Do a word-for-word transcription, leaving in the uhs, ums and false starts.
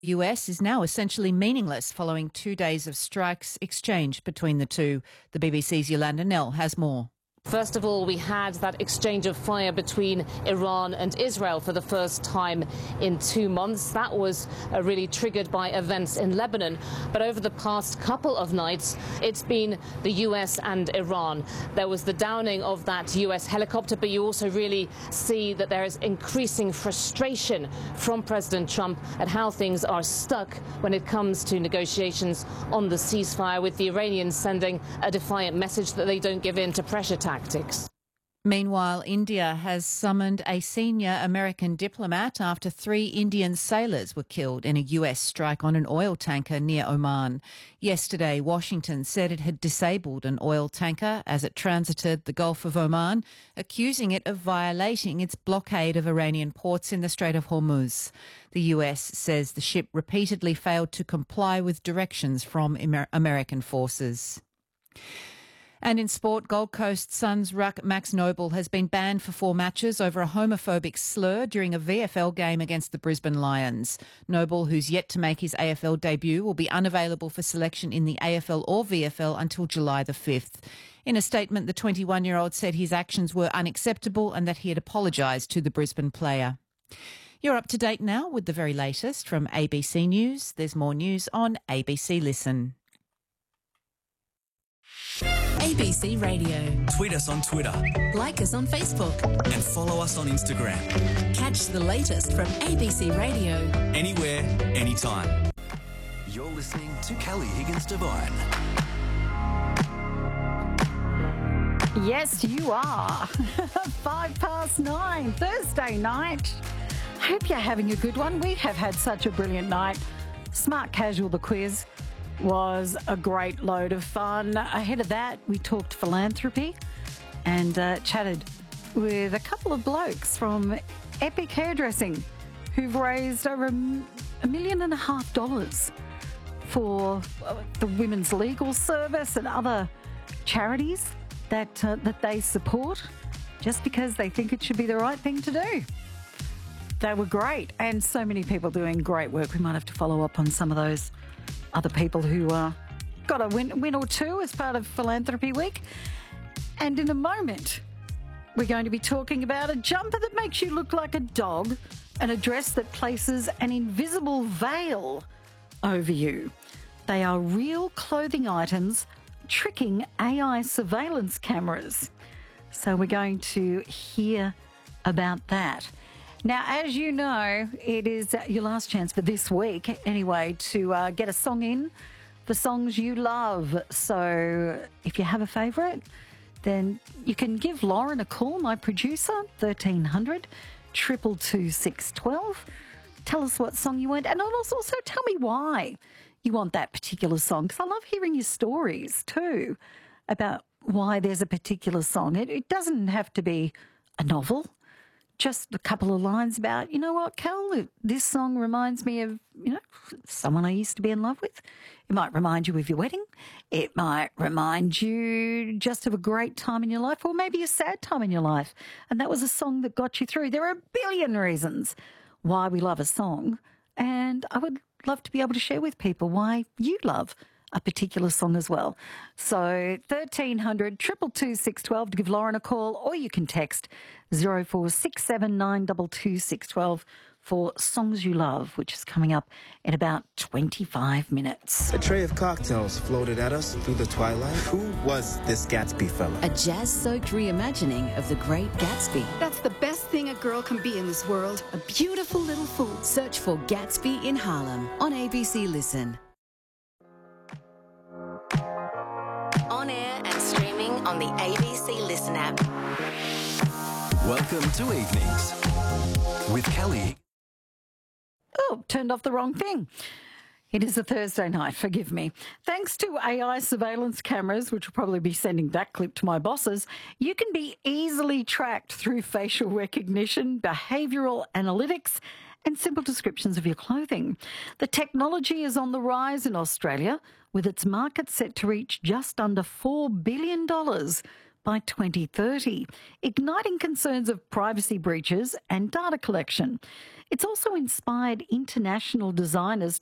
U S is now essentially meaningless following two days of strikes exchanged between the two. The B B C's Yolanda Nell has more. First of all, we had that exchange of fire between Iran and Israel for the first time in two months. That was uh, really triggered by events in Lebanon. But over the past couple of nights, it's been the U S and Iran. There was the downing of that U S helicopter, but you also really see that there is increasing frustration from President Trump at how things are stuck when it comes to negotiations on the ceasefire, with the Iranians sending a defiant message that they don't give in to pressure tactics. Tactics. Meanwhile, India has summoned a senior American diplomat after three Indian sailors were killed in a U S strike on an oil tanker near Oman. Yesterday, Washington said it had disabled an oil tanker as it transited the Gulf of Oman, accusing it of violating its blockade of Iranian ports in the Strait of Hormuz. The U S says the ship repeatedly failed to comply with directions from Amer- American forces. And in sport, Gold Coast Suns ruck Max Noble has been banned for four matches over a homophobic slur during a V F L game against the Brisbane Lions. Noble, who's yet to make his A F L debut, will be unavailable for selection in the A F L or V F L until July the fifth. In a statement, the twenty-one-year-old said his actions were unacceptable and that he had apologised to the Brisbane player. You're up to date now with the very latest from A B C News. There's more news on A B C Listen. A B C Radio. Tweet us on Twitter. Like us on Facebook. And follow us on Instagram. Catch the latest from A B C Radio. Anywhere, anytime. You're listening to Kelly Higgins Devine. Yes, you are. Five past nine, Thursday night. Hope you're having a good one. We have had such a brilliant night. Smart Casual, the quiz, was a great load of fun. Ahead of that, we talked philanthropy and uh, chatted with a couple of blokes from Epic Hairdressing who've raised over a million and a half dollars for uh, the Women's Legal Service and other charities that uh, that they support, just because they think it should be the right thing to do. They were great, and so many people doing great work. We might have to follow up on some of those other people who uh, got a win, win or two as part of Philanthropy Week. And in a moment, we're going to be talking about a jumper that makes you look like a dog and a dress that places an invisible veil over you. They are real clothing items tricking A I surveillance cameras. So we're going to hear about that. Now, as you know, it is your last chance for this week, anyway, to uh, get a song in for songs you love. So if you have a favourite, then you can give Lauren a call, my producer, thirteen hundred, two two two, six one two. Tell us what song you want, and also, also tell me why you want that particular song, because I love hearing your stories too about why there's a particular song. It, it doesn't have to be a novel. Just a couple of lines about, you know what, Cal, this song reminds me of, you know, someone I used to be in love with. It might remind you of your wedding. It might remind you just of a great time in your life, or maybe a sad time in your life. And that was a song that got you through. There are a billion reasons why we love a song. And I would love to be able to share with people why you love a particular song as well. So thirteen hundred, two two two, six one two to give Lauren a call, or you can text zero four six seven nine two two six one two for Songs You Love, which is coming up in about twenty-five minutes. A tray of cocktails floated at us through the twilight. Who was this Gatsby fella? A jazz-soaked reimagining of The Great Gatsby. That's the best thing a girl can be in this world. A beautiful little fool. Search for Gatsby in Harlem on A B C Listen. On air and streaming on the A B C Listen app. Welcome to Evenings with Kelly. Oh, turned off the wrong thing. It is a Thursday night, forgive me. Thanks to A I surveillance cameras, which will probably be sending that clip to my bosses, you can be easily tracked through facial recognition, behavioural analytics, and simple descriptions of your clothing. The technology is on the rise in Australia, with its market set to reach just under four billion dollars by twenty thirty, igniting concerns of privacy breaches and data collection. It's also inspired international designers